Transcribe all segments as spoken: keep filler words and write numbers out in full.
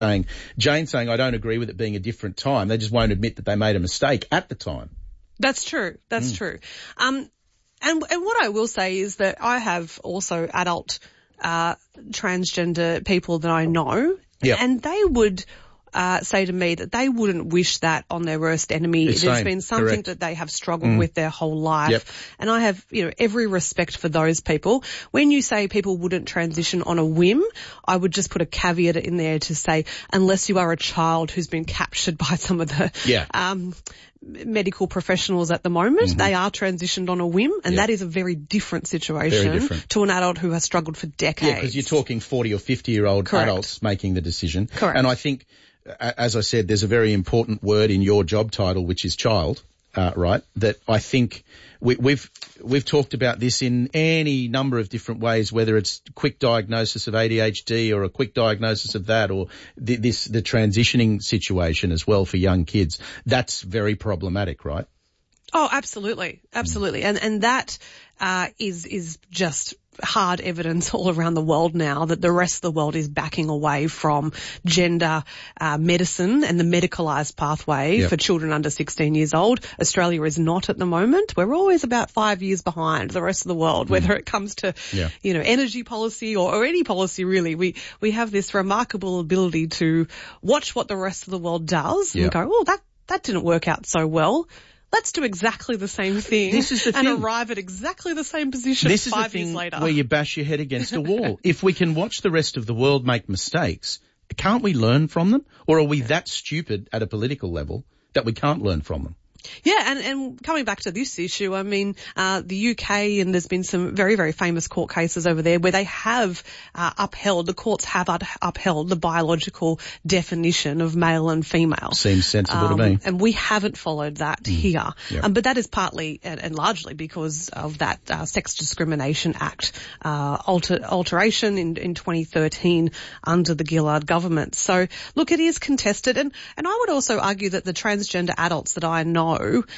saying, Jane saying, I don't agree with it being a different time. They just won't admit that they made a mistake at the time. That's true. That's Mm. true. Um, and, and what I will say is that I have also adult, uh, transgender people that I know. Yep. And they would, uh, say to me that they wouldn't wish that on their worst enemy. The It has same. been something Correct. that they have struggled Mm. with their whole life. Yep. And I have, you know, every respect for those people. When you say people wouldn't transition on a whim, I would just put a caveat in there to say, unless you are a child who's been captured by some of the, Yeah. um, medical professionals at the moment, Mm-hmm. they are transitioned on a whim, and Yeah. that is a very different situation Very different. to an adult who has struggled for decades. Yeah, because you're talking forty or fifty year old Correct. adults making the decision. Correct. And I think, a- as I said, there's a very important word in your job title, which is child, uh, right? That I think we, we've we've talked about this in any number of different ways, whether it's quick diagnosis of A D H D or a quick diagnosis of that, or the, this the transitioning situation as well for young kids. That's very problematic, right? Oh, absolutely. Absolutely. And, and that, uh, is, is just hard evidence all around the world now that the rest of the world is backing away from gender, uh, medicine and the medicalised pathway Yep. for children under sixteen years old. Australia is not at the moment. We're always about five years behind the rest of the world, whether it comes to, Yeah. you know, energy policy or, or any policy really. We, we have this remarkable ability to watch what the rest of the world does Yep. and go, oh, that, that didn't work out so well. Let's do exactly the same thing This is the and thing. arrive at exactly the same position This is the five years thing later. where you bash your head against a wall. If we can watch the rest of the world make mistakes, can't we learn from them? Or are we that stupid at a political level that we can't learn from them? Yeah, and, and coming back to this issue, I mean, uh, the U K, and there's been some very, very famous court cases over there where they have uh, upheld, the courts have ud- upheld the biological definition of male and female. Seems sensible Um, to me. And we haven't followed that here. Yep. Um, but that is partly and, and largely because of that uh, Sex Discrimination Act uh, alter, alteration in, in twenty thirteen under the Gillard government. So, look, it is contested. And, and I would also argue that the transgender adults that I know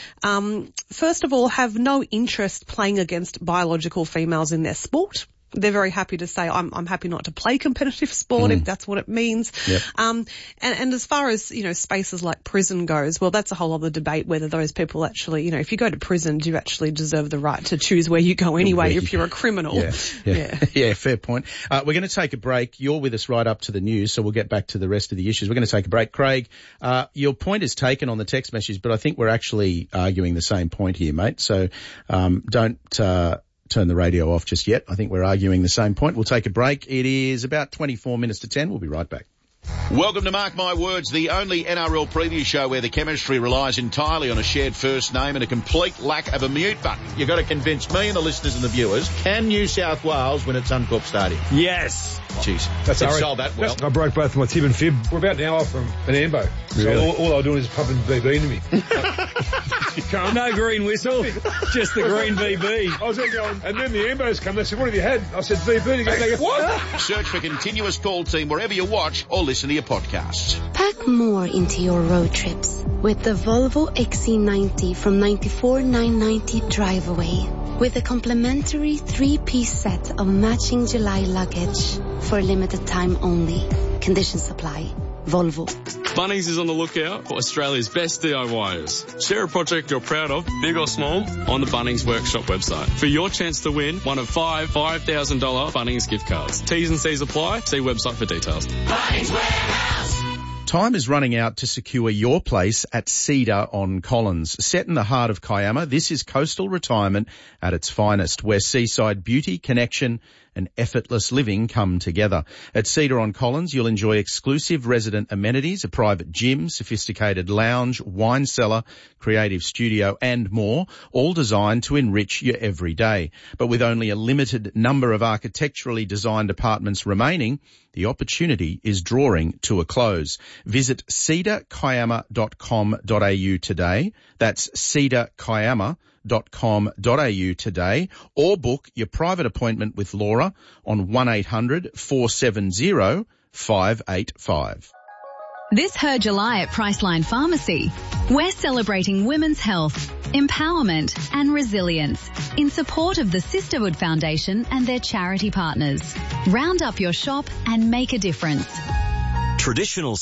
Um, first of all, have no interest playing against biological females in their sport. They're very happy to say, I'm, I'm happy not to play competitive sport Mm. if that's what it means. Yep. Um, and, and as far as, you know, spaces like prison goes, well, that's a whole other debate whether those people actually, you know, if you go to prison, do you actually deserve the right to choose where you go anyway if you're a criminal? Yeah, yeah, Yeah. yeah, fair point. Uh, we're going to take a break. You're with us right up to the news, so we'll get back to the rest of the issues. We're going to take a break. Craig, uh, your point is taken on the text message, but I think we're actually arguing the same point here, mate. So um, don't uh, turn the radio off just yet. I think we're arguing the same point. We'll take a break. It is about twenty-four minutes to ten. We'll be right back. Welcome to Mark My Words, the only N R L preview show where the chemistry relies entirely on a shared first name and a complete lack of a mute button. You've got to convince me and the listeners and the viewers, can New South Wales win at Suncorp Stadium? Yes. Jeez, That's they've all right. sold that well. I broke both my tib and fib. We're about an hour from an Ambo. So Really? all, all I was doing is pumping B B into me. You can't. No green whistle, just the green V B. I was there going, and then the Ambos come. They said, what have you had? I said, V B. They go, they go, what? Search for Continuous Call Team wherever you watch or listen to your podcasts. Pack more into your road trips with the Volvo X C ninety from ninety-four thousand nine hundred ninety Drive Away. With a complimentary three-piece set of matching July luggage for a limited time only. Conditions apply. Volvo. Bunnings is on the lookout for Australia's best DIYers. Share a project you're proud of, big or small, on the Bunnings Workshop website for your chance to win one of five five thousand dollars Bunnings gift cards. T's and C's apply. See website for details. Bunnings Warehouse. Time is running out to secure your place at Cedar on Collins. Set in the heart of Kiama, this is coastal retirement at its finest, where seaside beauty, connection and effortless living come together. At Cedar on Collins, you'll enjoy exclusive resident amenities, a private gym, sophisticated lounge, wine cellar, creative studio and more, all designed to enrich your everyday. But with only a limited number of architecturally designed apartments remaining, the opportunity is drawing to a close. Visit cedar kiama dot com dot a u today. That's cedar kiama dot com dot a u today, or book your private appointment with Laura on one eight hundred four seven zero five eight five. This Her July at Priceline Pharmacy, we're celebrating women's health, empowerment and resilience in support of the Sisterhood Foundation and their charity partners. Round up your shop and make a difference. Traditional